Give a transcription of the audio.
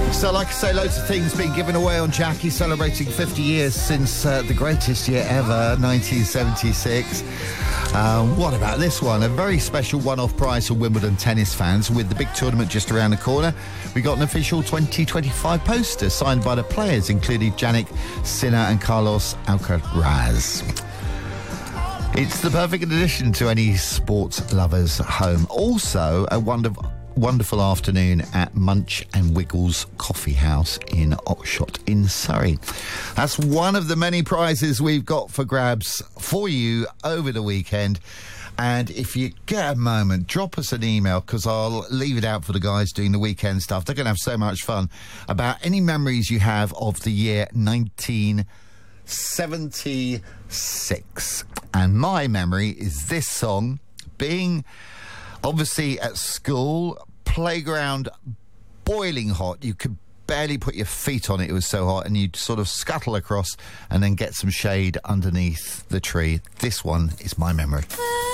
So, like I say, loads of things being given away on Jackie, celebrating 50 years since the greatest year ever, 1976. What about this one? A very special one-off prize for Wimbledon tennis fans. With the big tournament just around the corner, we got an official 2025 poster signed by the players, including Jannik Sinner and Carlos Alcaraz. It's the perfect addition to any sports lover's home. Also, a wonderful afternoon at Munch and Wiggles Coffee House in Oxshott in Surrey. That's one of the many prizes we've got for grabs for you over the weekend. And if you get a moment, drop us an email, because I'll leave it out for the guys doing the weekend stuff. They're going to have so much fun, about any memories you have of the year 1976. And my memory is this song, being obviously at school, playground, boiling hot. You could barely put your feet on it. It was so hot, and you'd sort of scuttle across and then get some shade underneath the tree. This one is my memory.